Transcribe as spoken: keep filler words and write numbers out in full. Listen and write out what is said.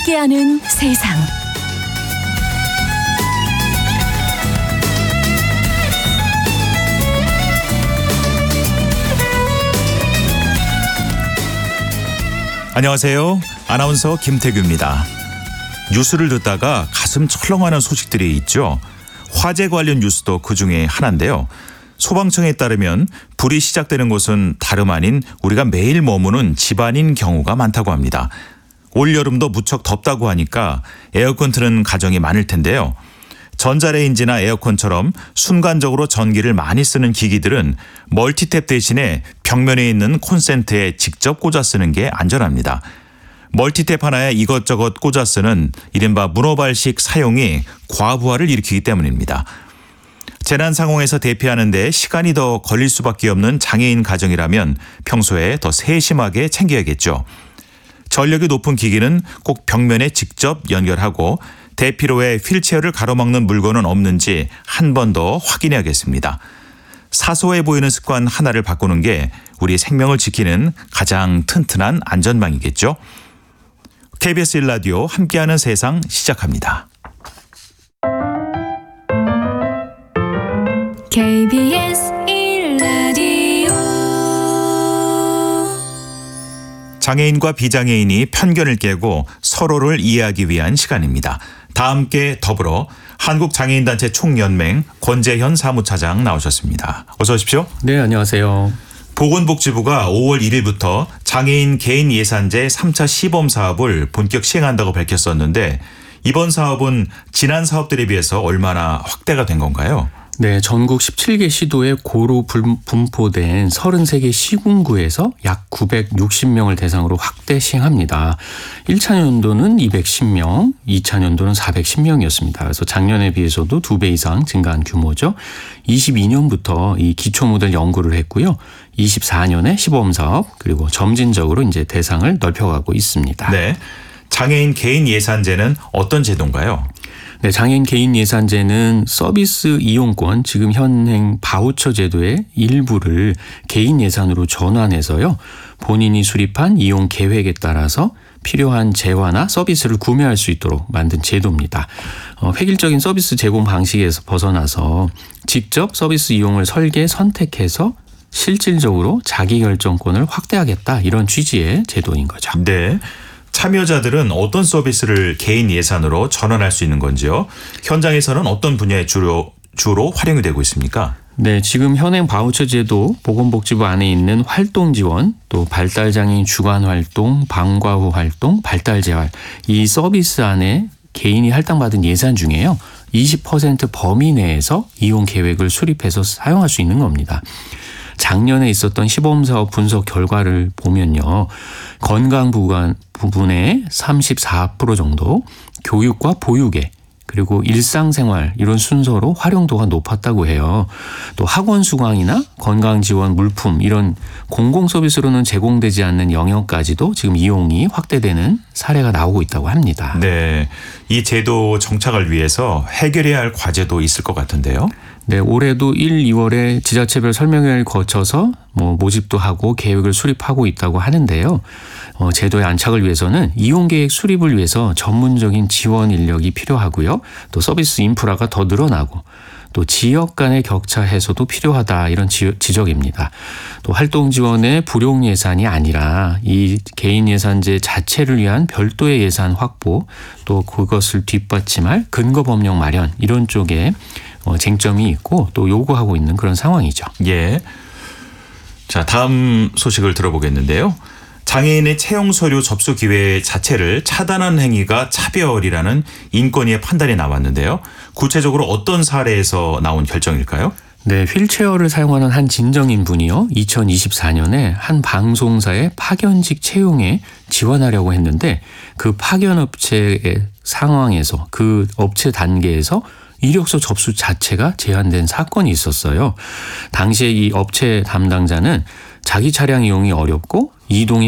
함께하는 세상. 안녕하세요. 아나운서 김태규입니다. 뉴스를 듣다가 가슴 철렁하는 소식들이 있죠. 화재 관련 뉴스도 그중에 하나인데요. 소방청에 따르면 불이 시작되는 곳은 다름 아닌 우리가 매일 머무는 집안인 경우가 많다고 합니다. 올여름도 무척 덥다고 하니까 에어컨 트는 가정이 많을 텐데요. 전자레인지나 에어컨처럼 순간적으로 전기를 많이 쓰는 기기들은 멀티탭 대신에 벽면에 있는 콘센트에 직접 꽂아 쓰는 게 안전합니다. 멀티탭 하나에 이것저것 꽂아 쓰는 이른바 문어발식 사용이 과부하를 일으키기 때문입니다. 재난 상황에서 대피하는 데 시간이 더 걸릴 수밖에 없는 장애인 가정이라면 평소에 더 세심하게 챙겨야겠죠. 전력이 높은 기기는 꼭 벽면에 직접 연결하고 대피로에 휠체어를 가로막는 물건은 없는지 한 번 더 확인해야겠습니다. 사소해 보이는 습관 하나를 바꾸는 게 우리 생명을 지키는 가장 튼튼한 안전망이겠죠. 케이비에스 일 라디오 함께하는 세상 시작합니다. 케이비에스 일 라디오 장애인과 비장애인이 편견을 깨고 서로를 이해하기 위한 시간입니다. 다 함께 더불어 한국장애인단체 총연맹 권재현 사무차장 나오셨습니다. 어서 오십시오. 네, 안녕하세요. 보건복지부가 오월 일일부터 장애인 개인 예산제 삼 차 시범 사업을 본격 시행한다고 밝혔었는데 이번 사업은 지난 사업들에 비해서 얼마나 확대가 된 건가요? 네, 전국 십칠 개 시도에 고루 분포된 서른세 개 시군구에서 약 구백육십 명을 대상으로 확대 시행합니다. 일 차 연도는 이백십 명, 이 차 연도는 사백십 명이었습니다. 그래서 작년에 비해서도 두 배 이상 증가한 규모죠. 이십이 년부터 이 기초 모델 연구를 했고요. 이십사 년에 시범 사업, 그리고 점진적으로 이제 대상을 넓혀가고 있습니다. 네, 장애인 개인 예산제는 어떤 제도인가요? 네, 장애인 개인 예산제는 서비스 이용권, 지금 현행 바우처 제도의 일부를 개인 예산으로 전환해서요. 본인이 수립한 이용 계획에 따라서 필요한 재화나 서비스를 구매할 수 있도록 만든 제도입니다. 어, 획일적인 서비스 제공 방식에서 벗어나서 직접 서비스 이용을 설계, 선택해서 실질적으로 자기결정권을 확대하겠다, 이런 취지의 제도인 거죠. 네. 참여자들은 어떤 서비스를 개인 예산으로 전환할 수 있는 건지요? 현장에서는 어떤 분야에 주로, 주로 활용이 되고 있습니까? 네, 지금 현행 바우처 제도, 보건복지부 안에 있는 활동 지원, 또 발달장애인 주간 활동, 방과 후 활동, 발달 재활, 이 서비스 안에 개인이 할당받은 예산 중에요. 이십 퍼센트 범위 내에서 이용 계획을 수립해서 사용할 수 있는 겁니다. 작년에 있었던 시범사업 분석 결과를 보면요. 건강 부분의 삼십사 퍼센트 정도, 교육과 보육에, 그리고 일상생활, 이런 순서로 활용도가 높았다고 해요. 또 학원 수강이나 건강지원 물품, 이런 공공서비스로는 제공되지 않는 영역까지도 지금 이용이 확대되는 사례가 나오고 있다고 합니다. 네, 이 제도 정착을 위해서 해결해야 할 과제도 있을 것 같은데요. 네, 올해도 일, 이월에 지자체별 설명회를 거쳐서 뭐 모집도 하고 계획을 수립하고 있다고 하는데요. 어, 제도의 안착을 위해서는 이용 계획 수립을 위해서 전문적인 지원 인력이 필요하고요. 또 서비스 인프라가 더 늘어나고, 또 지역 간의 격차 해소도 필요하다, 이런 지, 지적입니다. 또 활동 지원의 불용 예산이 아니라 이 개인 예산제 자체를 위한 별도의 예산 확보, 또 그것을 뒷받침할 근거 법령 마련, 이런 쪽에 어, 쟁점이 있고 또 요구하고 있는 그런 상황이죠. 예. 자, 다음 소식을 들어보겠는데요. 장애인의 채용 서류 접수 기회 자체를 차단한 행위가 차별이라는 인권위의 판단이 나왔는데요. 구체적으로 어떤 사례에서 나온 결정일까요? 네, 휠체어를 사용하는 한 진정인 분이요. 이천이십사 년에 한 방송사의 파견직 채용에 지원하려고 했는데 그 파견 업체의 상황에서, 그 업체 단계에서 이력서 접수 자체가 제한된 사건이 있었어요. 당시에 이 업체 담당자는 자기 차량 이용이 어렵고 이동이